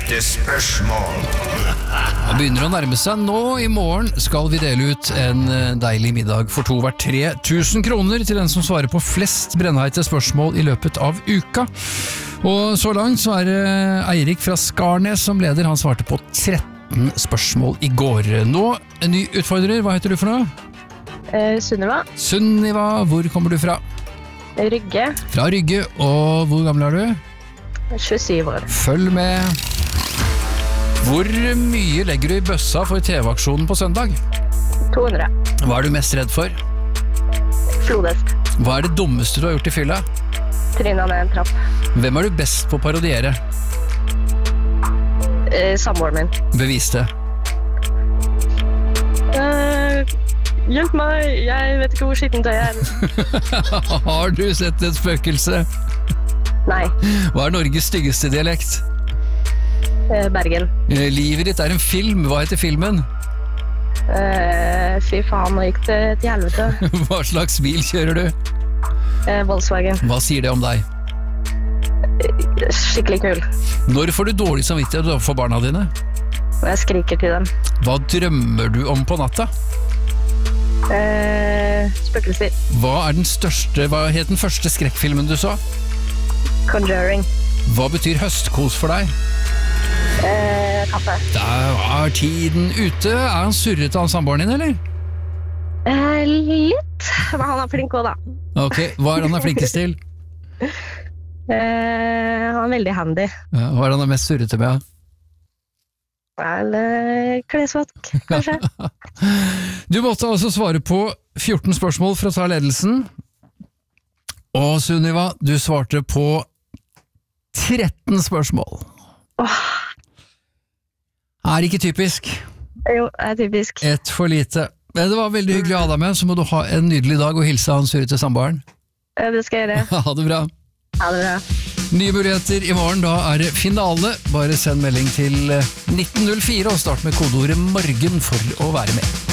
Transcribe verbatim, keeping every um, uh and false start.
Direkte spørsmål. Det begynner å nærme seg nå. I morgen skal vi dele ut en deilig middag for to hvert tre tusen kroner til den som svarer på flest brennheite spørsmål i løpet av uka. Og så langt så er det Eirik fra Skarnes som leder. Han svarte på tretten spørsmål i går. Nå en ny utfordrer. Hva heter du for noe? Eh, Sunniva. Sunniva, hvor kommer du fra? Rygge. Fra Rygge, og hvor gammel er du? tjuesyv år. Følg med. Hvor mye legger du i bøssa for T V-aksjonen på søndag? to hundre. Hva er du mest redd for? Flodhest. Hva er det dummeste du har gjort i fylla? Tryna ned en trapp. Hvem er du best på å parodiere? Eh, Samboeren min. Bevis det. Eh, hjelp meg, jeg vet ikke hvor skittentøy er. Har du sett et spøkelse? Nei. Hva er Norges styggeste dialekt? Eh, Bergen. Eh, Livet ditt er en film. Hva heter filmen? Eh, fy faen, nå gikk det til helvete. Hva slags bil kjører du? Eh, Volkswagen. Hva sier det om deg? Eh, skikkelig kul. Når får du dårlig samvittighet for barna dine? Og jeg skriker til dem. Hva drømmer du om på natta? Eh, spøkelser. Hva er den største, hva het den første skrekkfilmen du så? Conjuring. Hva betyr høstkos for deg? Eh, kaffe. Der var tiden ute. Er han surret av samboeren din, eller? Eh, litt. Men han er flink også, da. Ok, hva er han er flinkest til? Eh, han er veldig handy. Ja, hva er han er mest surrete med? Eller klesvask, kanskje. Du måtte altså svare på fjorten spørsmål for å ta ledelsen. Og Sunniva, du svarte på tretten spørsmål. Åh. Er ikke typisk. Jo, det er typisk. Et for lite. Men det var veldig hyggelig å ha deg med, så må du ha en nydelig dag og hilse han surrete samboeren. Eh, Det skal jeg gjøre. Ha det bra. Ha det bra. Nye muligheter i morgen, da er det finale. Bare send melding til nitten null fire og start med kodeordet morgen for å være med.